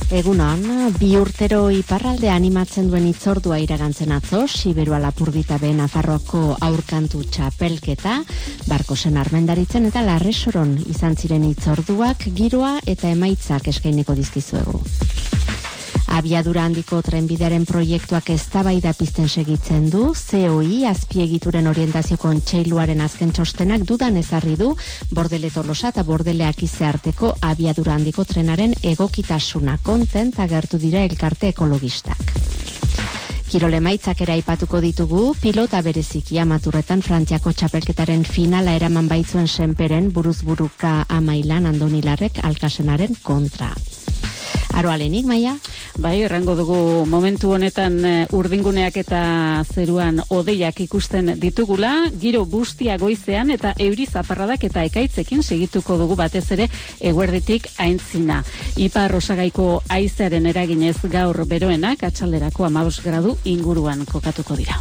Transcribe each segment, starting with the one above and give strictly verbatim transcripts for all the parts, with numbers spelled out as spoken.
Egunon, bi urtero iparralde animatzen duen itzordua iragantzen atzo, Siberua Lapurdita-be Nafarroako aurkantu txapelketa, Barkosen Armendaritzen eta Larresoron izan ziren itzorduak, giroa eta emaitzak eskainiko dizkizuegu. Abiadura handiko trenbidearen proiektuak eztabaida pizten segitzen du, C O I azpiegituren orientazio kontseiluaren azken txostenak dudan ezarri du Bordele Tolosa eta Bordele Akize arteko abiadura handiko trenaren egokitasuna kontent agertu dira elkarte ekologistak. Kirole emaitzak ere aipatuko ditugu, pilota bereziki amaturretan Frantziako txapelketaren finala eraman baitzuen Senperen buruzburuka amailan Andonilarrek Alkasenaren kontra. Aroalenik, Maia? Bai, errango dugu momentu honetan urdinguneak eta zeruan odeiak ikusten ditugula, giro bustia goizean eta euri zaparradak eta ekaitzekin segituko dugu batez ere eguerditik aintzina. Ipar osagaiko haizearen eraginez gaur beroenak atxalderako hamabost gradu inguruan kokatuko dira.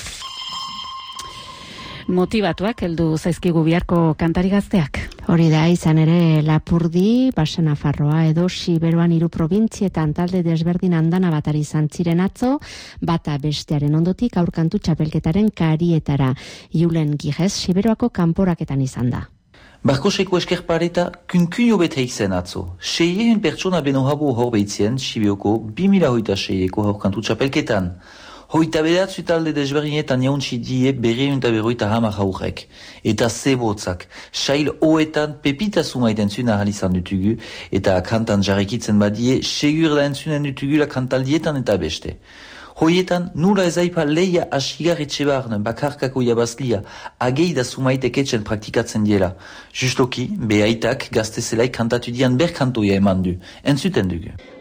Motibatuak heldu zaizkigu biharko kantari gazteak. Hori da, izan ere Lapurdi, Basen Nafarroa edo Siberuan hiru probintzietan talde desberdin andana batari izan ziren atzo, bata bestearen ondotik aurkantu txapelketaren karietara. Julen Gijez, Siberuako kanporaketan izan da. Barkoseko eskerpareta kunkunio bete izen atzo. Seien pertsona benohabo hor behitzien Sibioko bi mila hogeita seieko aurkantu txapelketan. Hoita bedatzu talde desberdinetan jauntsi die berreun eta berroita hamar haurek. Eta zebotzak, sail hoetan pepita zumaiten zuen ahal izan dutugu, eta kantan jarrekitzen badie, segur da entzunen dutugula kantaldietan eta beste. Hoietan, nula ezaipa leia asigarretxe barne bakarkako jabazlia, agei da zumaitek etxen praktikatzen diela. Justoki, behaitak gaztezelaik kantatu dian berkantoia eman du. Entzuten dugu.